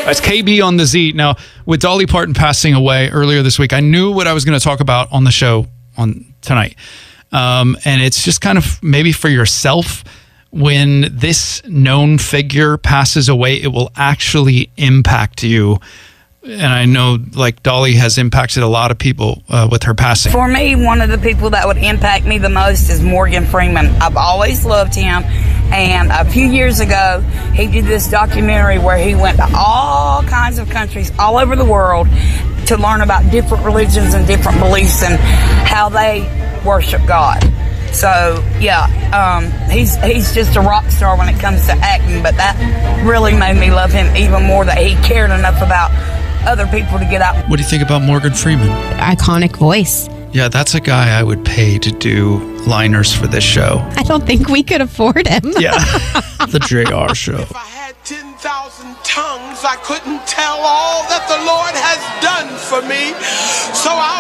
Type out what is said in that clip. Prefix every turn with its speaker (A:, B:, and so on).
A: That's KB on the Z. Now, with Dolly Parton passing away earlier this week, I knew what I was going to talk about on the show on tonight. And it's just kind of maybe for yourself, when this known figure passes away, it will actually impact you. And I know, like, Dolly has impacted a lot of people with her passing.
B: For me, one of the people that would impact me the most is Morgan Freeman. I've always loved him. And a few years ago, he did this documentary where he went to all kinds of countries all over the world to learn about different religions and different beliefs and how they worship God. So, yeah, he's just a rock star when it comes to acting, but that really made me love him even more, that he cared enough about other people to get out.
A: What do you think about Morgan Freeman?
C: Iconic voice.
A: Yeah, that's a guy I would pay to do liners for this show.
C: I don't think we could afford him.
A: Yeah, the JR Show.
D: If I had 10,000 tongues, I couldn't tell all that the Lord has done for me. So I